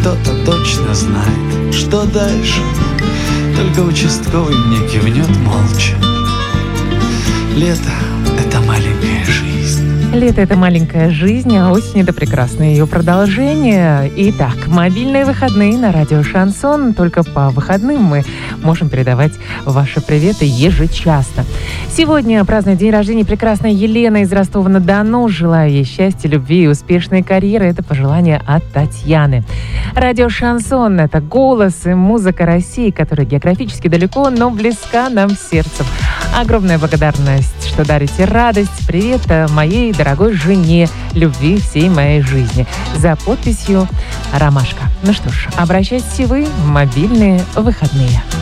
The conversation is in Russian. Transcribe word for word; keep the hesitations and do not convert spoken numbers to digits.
кто-то точно знает, что дальше. Только участковый мне кивнет молча. Лето — это маленькая жизнь. Лето — это маленькая жизнь, а осень — это прекрасное ее продолжение. Итак, мобильные выходные на радио «Шансон». Только по выходным мы можем передавать ваши приветы ежечасно. Сегодня празднует день рождения прекрасная Елена из Ростова-на-Дону. Желаю ей счастья, любви и успешной карьеры. Это пожелание от Татьяны. Радио «Шансон» — это голос и музыка России, которая географически далеко, но близка нам сердцем. Огромная благодарность, что дарите радость. Привет моей дорогой жене, любви всей моей жизни. За подписью «Ромашка». Ну что ж, обращайтесь и вы в мобильные выходные.